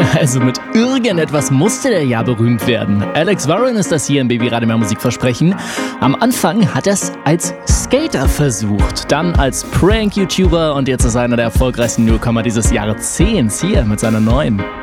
Also mit irgendetwas musste der ja berühmt werden. Alex Warren ist das hier im Baby Radio Mehr Musik Versprechen. Am Anfang hat er es als Skater versucht, dann als Prank-YouTuber und jetzt ist er einer der erfolgreichsten Newcomer dieses Jahrzehnts hier mit seiner neuen.